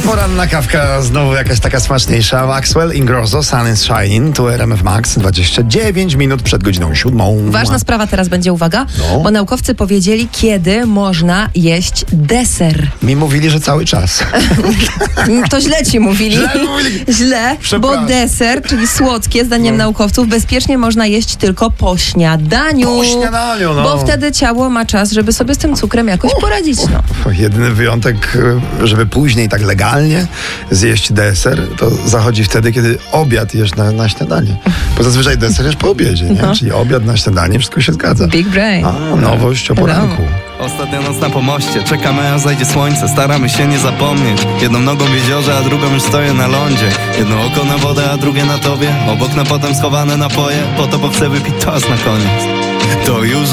Poranna kawka znowu jakaś taka smaczniejsza. Maxwell, Ingrosso, Sun is Shining. Tu RMF Max, 29 minut przed godziną 7. Ważna sprawa teraz będzie, uwaga, No. bo naukowcy powiedzieli, kiedy można jeść deser. Mi mówili, że cały czas. To źle ci mówili. Źle, bo Przepraszam. deser, czyli słodkie, zdaniem naukowców, bezpiecznie można jeść tylko po śniadaniu. Po śniadaniu, no. Bo wtedy ciało ma czas, żeby sobie z tym cukrem jakoś poradzić, no. Jedyny wyjątek, żeby później tak legalnie zjeść deser, to zachodzi wtedy, kiedy obiad jesz na śniadanie. Bo zazwyczaj deser jesz po obiedzie, nie? Czyli obiad na śniadanie, wszystko się zgadza. Big brain. A, nowość o poranku. Ostatnia noc na pomoście, czekamy aż zajdzie słońce, staramy się nie zapomnieć. Jedną nogą w jeziorze, a drugą już stoję na lądzie. Jedno oko na wodę, a drugie na tobie. Obok na potem schowane napoje, po to bo chcę wypić toast na koniec. To już